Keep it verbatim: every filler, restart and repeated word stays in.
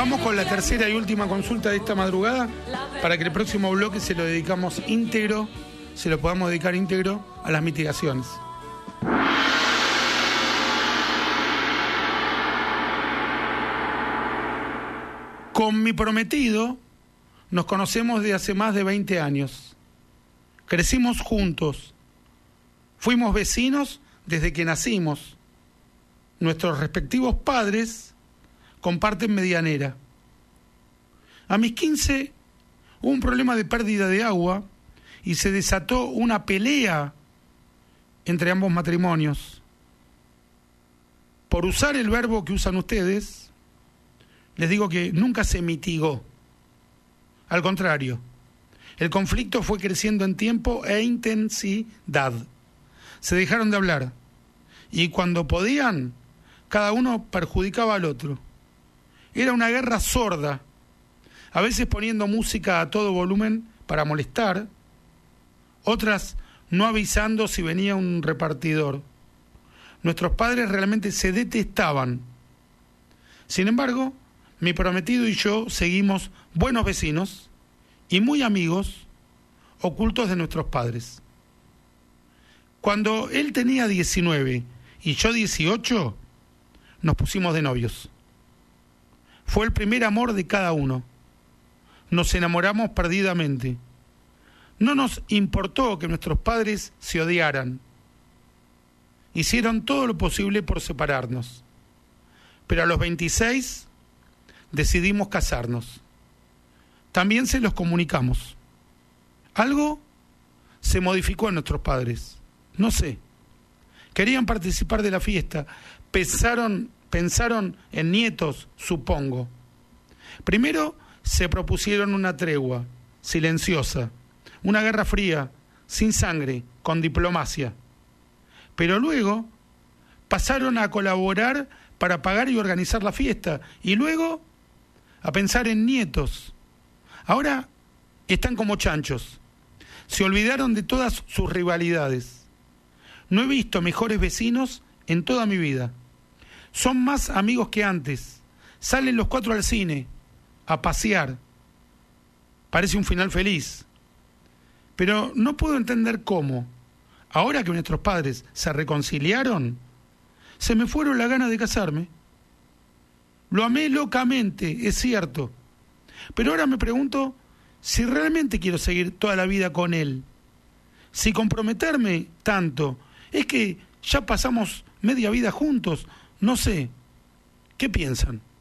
Vamos con la tercera y última consulta de esta madrugada para que el próximo bloque se lo dedicamos íntegro, se lo podamos dedicar íntegro a las mitigaciones. Con mi prometido nos conocemos de hace más de veinte años. Crecimos juntos. Fuimos vecinos desde que nacimos. Nuestros respectivos padres comparten medianera. A mis quince hubo un problema de pérdida de agua y se desató una pelea entre ambos matrimonios. Por usar el verbo que usan ustedes, les digo que nunca se mitigó. Al contrario, el conflicto fue creciendo en tiempo e intensidad. Se dejaron de hablar y cuando podían, cada uno perjudicaba al otro. Era una guerra sorda, a veces poniendo música a todo volumen para molestar, otras no avisando si venía un repartidor. Nuestros padres realmente se detestaban. Sin embargo, mi prometido y yo seguimos buenos vecinos y muy amigos, ocultos de nuestros padres. Cuando él tenía diecinueve y yo dieciocho, nos pusimos de novios. Fue el primer amor de cada uno. Nos enamoramos perdidamente. No nos importó que nuestros padres se odiaran. Hicieron todo lo posible por separarnos. Pero a los veintiséis decidimos casarnos. También se los comunicamos. Algo se modificó en nuestros padres. No sé. Querían participar de la fiesta. Pensaron, pensaron en nietos, supongo. Primero se propusieron una tregua, silenciosa, una guerra fría, sin sangre, con diplomacia. Pero luego pasaron a colaborar para pagar y organizar la fiesta, y luego a pensar en nietos. Ahora están como chanchos. Se olvidaron de todas sus rivalidades. No he visto mejores vecinos en toda mi vida. Son más amigos que antes. Salen los cuatro al cine, a pasear. Parece un final feliz. Pero no puedo entender cómo, ahora que nuestros padres se reconciliaron, se me fueron la gana de casarme. Lo amé locamente, es cierto. Pero ahora me pregunto si realmente quiero seguir toda la vida con él. Si comprometerme tanto, es que ya pasamos media vida juntos. No sé. ¿Qué piensan?